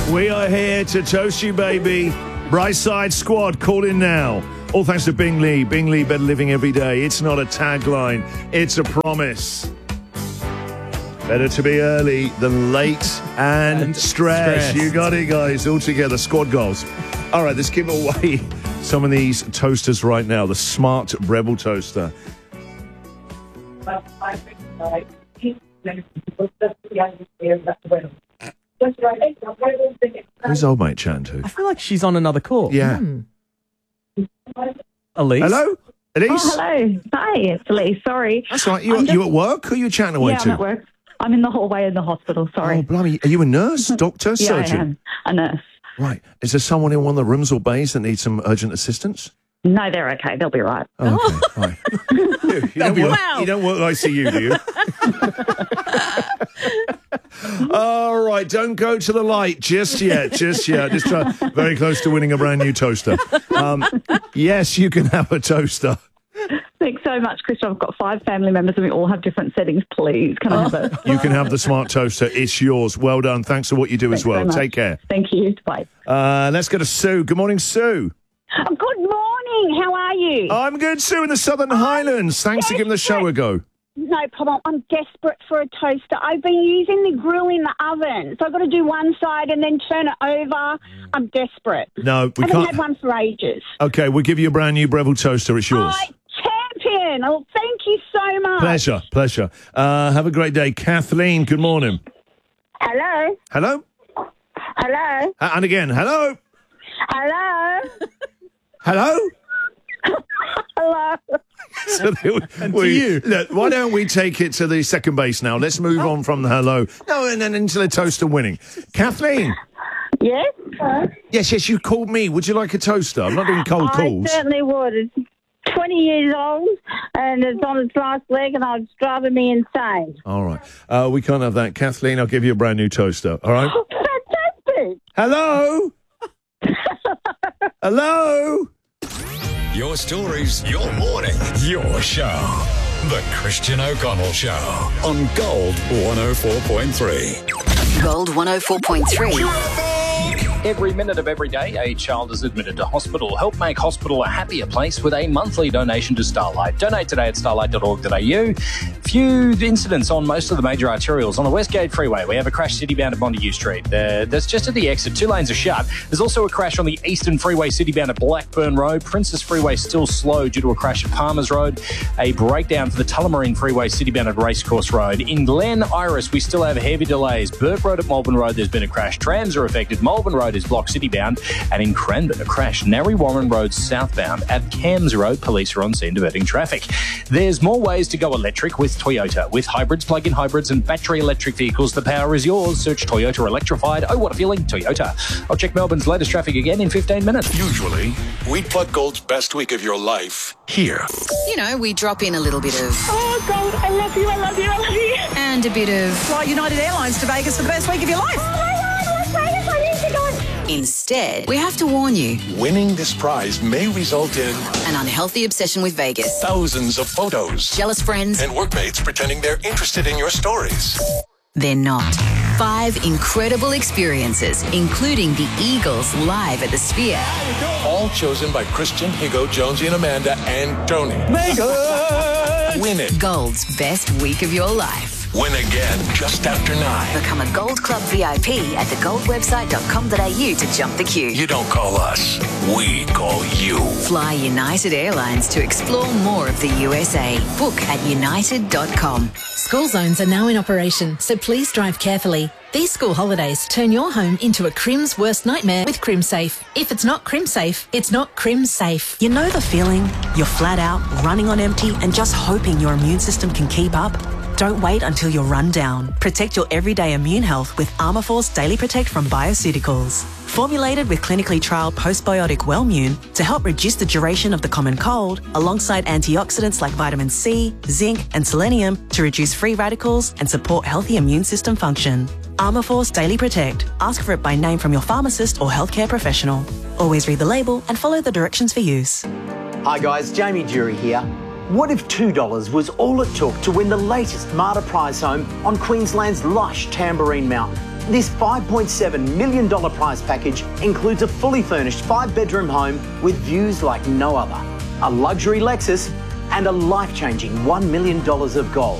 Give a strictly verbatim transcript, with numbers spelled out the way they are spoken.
We are here to toast you, baby. Brightside Squad, call in now. All thanks to Bingley. Bingley, better living every day. It's not a tagline, it's a promise. Better to be early than late and, and stress. Stressed. You got it, guys. All together, squad goals. All right, let's give away some of these toasters right now. The Smart Breville Toaster. Who's old mate chatting to? I feel like she's on another call. Yeah. Mm. Elise? Hello? Elise? Oh, hello. Hi, it's Elise. Sorry. That's right. You, just... you at work or are you chatting away yeah, to? I'm at work. I'm in the hallway in the hospital. Sorry. Oh, blimey. Are you a nurse, doctor, yeah, surgeon? I am. A nurse. Right. Is there someone in one of the rooms or bays that needs some urgent assistance? No, they're okay. They'll be right. Oh, okay. Right. you, you, don't work, wow. you don't work I C U, do you? All right. Don't go to the light just yet. Just yet. Just try, very close to winning a brand new toaster. Um, yes, you can have a toaster. Thanks so much, Christian. I've got five family members and we all have different settings. Please, can I have it? You can have the Smart Toaster. It's yours. Well done. Thanks for what you do Thanks as well. so Take care. Thank you. Bye. Uh, let's go to Sue. Good morning, Sue. Oh, good morning. How are you? I'm good, Sue, in the Southern Highlands. Thanks for giving the show a go. No problem. I'm desperate for a toaster. I've been using the grill in the oven, so I've got to do one side and then turn it over. I'm desperate. No, we I haven't can't. had one for ages. Okay, we'll give you a brand new Breville toaster. It's yours. Oh, champion. Oh, thank you so much. Pleasure, pleasure. Uh, have a great day. Kathleen, good morning. Hello. Hello? Hello. Uh, and again, hello? Hello. Hello? Hello. So we, And we, to you. Look, why don't we take it to the second base now? Let's move on from the hello. No, and then into the toaster winning. Kathleen? Yes? Yes, yes, you called me. Would you like a toaster? I'm not doing cold I calls. certainly would. It's twenty years old and it's on its last leg and it's driving me insane. All right. Uh, we can't have that. Kathleen, I'll give you a brand new toaster. All right? Fantastic. Hello? Hello? Your stories, your morning, your show. The Christian O'Connell Show on Gold one oh four point three. Gold one oh four point three. Every minute of every day, a child is admitted to hospital. Help make hospital a happier place with a monthly donation to Starlight. Donate today at starlight dot org dot a u. Few incidents on most of the major arterials. On the Westgate Freeway, we have a crash city-bound at Montague Street. Uh, that's just at the exit. Two lanes are shut. There's also a crash on the Eastern Freeway city-bound at Blackburn Road. Princess Freeway still slow due to a crash at Palmers Road. A breakdown for the Tullamarine Freeway city-bound at Racecourse Road. In Glen Iris, we still have heavy delays. Burke Road at Melbourne Road, there's been a crash. Trams are affected. Melbourne Road is blocked city-bound. And in Cranbourne, a crash. Narre Warren Road southbound. At Cams Road, police are on scene diverting traffic. There's more ways to go electric with Toyota. With hybrids, plug-in hybrids and battery electric vehicles, the power is yours. Search Toyota Electrified. Oh, what a feeling, Toyota. I'll check Melbourne's latest traffic again in fifteen minutes. Usually, we plug Gold's best week of your life here. You know, we drop in a little bit of... Oh, God, I love you, I love you, I love you. And a bit of... Fly United Airlines to Vegas for the best week of your life. Oh, my God, Las Vegas, I need to go. Instead, we have to warn you. Winning this prize may result in An unhealthy obsession with Vegas. thousands of photos Jealous friends. and workmates pretending they're interested in your stories. They're not. Five incredible experiences, including the Eagles live at the Sphere. All chosen by Christian, Higo, Jonesy, and Amanda, and Tony. Win it. Gold's best week of your life. Win again just after nine. Become a Gold Club V I P at the gold website dot com dot a u to jump the queue. You don't call us, we call you. Fly United Airlines to explore more of the U S A. Book at united dot com. School zones are now in operation, so please drive carefully. These school holidays turn your home into a Crim's worst nightmare with CrimSafe. If it's not CrimSafe, it's not CrimSafe. You know the feeling? You're flat out, running on empty, and just hoping your immune system can keep up? Don't wait until you're run down. Protect your everyday immune health with Armour Force Daily Protect from Bioceuticals. Formulated with clinically trialled postbiotic Wellmune to help reduce the duration of the common cold, alongside antioxidants like vitamin C, zinc, and selenium to reduce free radicals and support healthy immune system function. Armour Force Daily Protect. Ask for it by name from your pharmacist or healthcare professional. Always read the label and follow the directions for use. Hi guys, Jamie Jury here. What if two dollars was all it took to win the latest Marta Prize home on Queensland's lush Tambourine Mountain? This five point seven million dollars prize package includes a fully furnished five-bedroom home with views like no other, a luxury Lexus, and a life-changing one million dollars of gold.